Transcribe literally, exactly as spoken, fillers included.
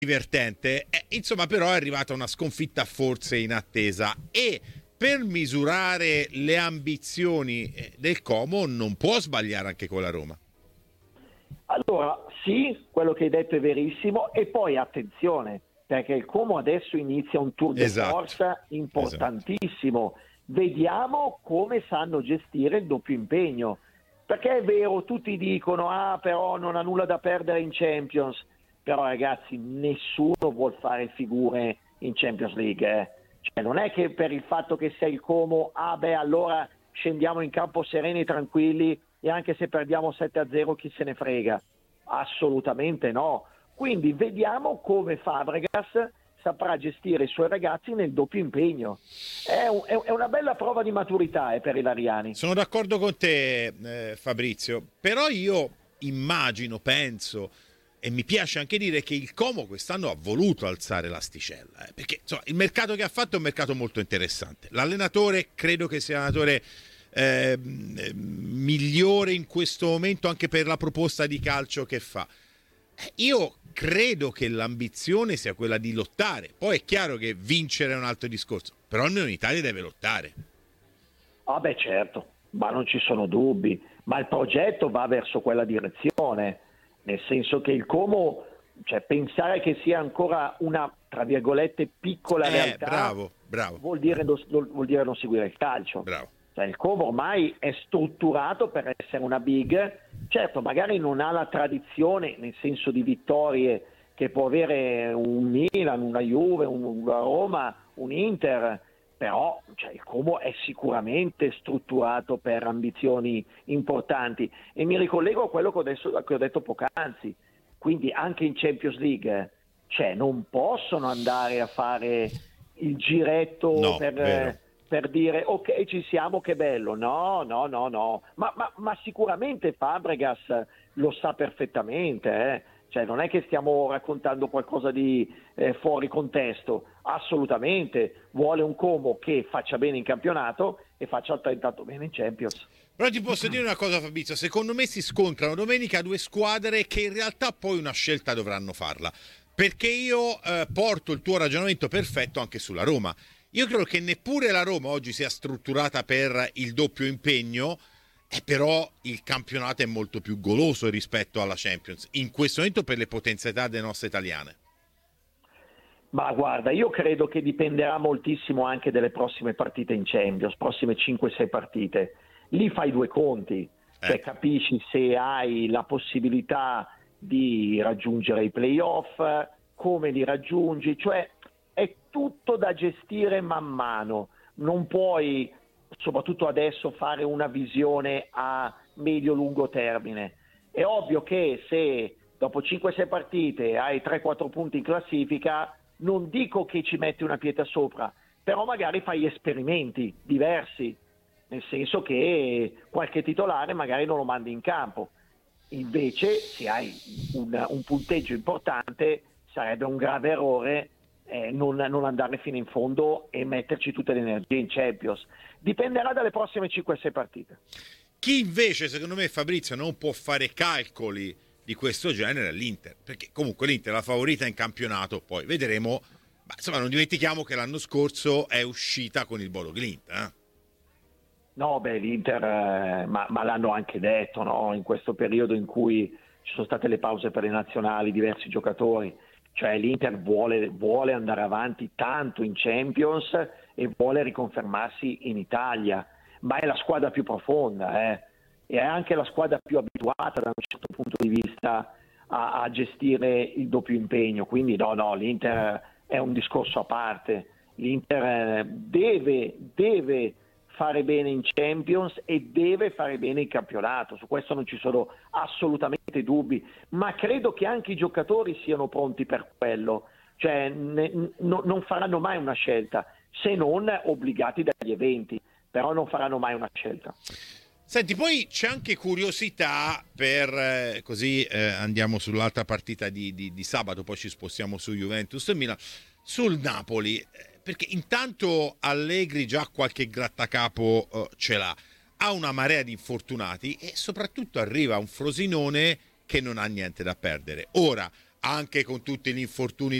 divertente. Eh, insomma, però è arrivata una sconfitta forse inattesa, e per misurare le ambizioni eh, del Como non può sbagliare anche con la Roma. Allora, sì, quello che hai detto è verissimo, e poi attenzione, perché il Como adesso inizia un tour de Esatto. force importantissimo. Esatto. Vediamo come sanno gestire il doppio impegno, perché è vero, tutti dicono ah però non ha nulla da perdere in Champions, però ragazzi nessuno vuol fare figure in Champions League, eh. Cioè, non è che per il fatto che sei il Como, ah beh allora scendiamo in campo sereni e tranquilli e anche se perdiamo sette a zero chi se ne frega, assolutamente no. Quindi vediamo come Fabregas saprà gestire i suoi ragazzi nel doppio impegno. È, un, è una bella prova di maturità eh, per i lariani. Sono d'accordo con te, eh, Fabrizio, però io immagino, penso e mi piace anche dire che il Como quest'anno ha voluto alzare l'asticella, eh, perché insomma, il mercato che ha fatto è un mercato molto interessante. L'allenatore credo che sia l'allenatore eh, migliore in questo momento anche per la proposta di calcio che fa. Io credo che l'ambizione sia quella di lottare. Poi è chiaro che vincere è un altro discorso, però almeno in Italia deve lottare. Ah beh certo, ma non ci sono dubbi, ma il progetto va verso quella direzione, nel senso che il Como, cioè pensare che sia ancora una tra virgolette piccola eh, realtà bravo, bravo. Vuol dire, vuol dire non seguire il calcio. Bravo. Cioè, il Como ormai è strutturato per essere una big, certo magari non ha la tradizione nel senso di vittorie che può avere un Milan, una Juve, una Roma, un Inter, però cioè, il Como è sicuramente strutturato per ambizioni importanti, e mi ricollego a quello che ho, adesso, che ho detto poc'anzi, quindi anche in Champions League cioè, non possono andare a fare il giretto no, per... vero. per dire ok ci siamo, che bello, no, no, no, no, ma, ma, ma sicuramente Fabregas lo sa perfettamente, eh? Cioè non è che stiamo raccontando qualcosa di eh, fuori contesto, assolutamente, vuole un Como che faccia bene in campionato e faccia altrettanto bene in Champions. Però ti posso dire una cosa, Fabrizio, secondo me si scontrano domenica due squadre che in realtà poi una scelta dovranno farla, perché io eh, porto il tuo ragionamento perfetto anche sulla Roma. Io credo che neppure la Roma oggi sia strutturata per il doppio impegno, e però il campionato è molto più goloso rispetto alla Champions, in questo momento per le potenzialità delle nostre italiane. Ma guarda, io credo che dipenderà moltissimo anche delle prossime partite in Champions, prossime cinque sei partite. Lì fai due conti, cioè Eh. capisci se hai la possibilità di raggiungere i playoff, come li raggiungi, cioè è tutto da gestire man mano, non puoi soprattutto adesso fare una visione a medio-lungo termine. È ovvio che se dopo cinque sei partite hai tre quattro punti in classifica, non dico che ci metti una pietra sopra, però magari fai esperimenti diversi, nel senso che qualche titolare magari non lo mandi in campo. Invece se hai un, un punteggio importante sarebbe un grave errore Eh, non, non andare fino in fondo e metterci tutte le energie in Champions. Dipenderà dalle prossime cinque sei partite. Chi invece, secondo me, Fabrizio, non può fare calcoli di questo genere è l'Inter, perché comunque l'Inter è la favorita in campionato, poi vedremo, ma insomma non dimentichiamo che l'anno scorso è uscita con il Bodo Glimt, eh? No, beh, l'Inter, eh, ma, ma l'hanno anche detto, no? In questo periodo in cui ci sono state le pause per le nazionali, diversi giocatori, cioè l'Inter vuole, vuole andare avanti tanto in Champions e vuole riconfermarsi in Italia, ma è la squadra più profonda, eh? E è anche la squadra più abituata da un certo punto di vista a, a gestire il doppio impegno, quindi no, no, l'Inter è un discorso a parte. L'Inter deve, deve fare bene in Champions e deve fare bene in campionato, su questo non ci sono assolutamente dubbi, ma credo che anche i giocatori siano pronti per quello, cioè ne, no, non faranno mai una scelta se non obbligati dagli eventi, però non faranno mai una scelta. Senti, poi c'è anche curiosità per, eh, così eh, andiamo sull'altra partita di, di, di sabato, poi ci spostiamo su Juventus e Milan, sul Napoli, eh, perché intanto Allegri già qualche grattacapo eh, ce l'ha, ha una marea di infortunati e soprattutto arriva un Frosinone che non ha niente da perdere. Ora, anche con tutti gli infortuni